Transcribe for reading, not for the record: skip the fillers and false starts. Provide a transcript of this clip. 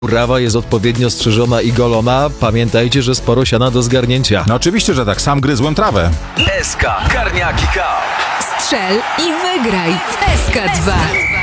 Trawa jest odpowiednio strzyżona i golona. Pamiętajcie, że sporo siana do zgarnięcia. No oczywiście, że tak, sam gryzłem trawę. SK Karniaki Cup. Strzel i wygraj w SK2.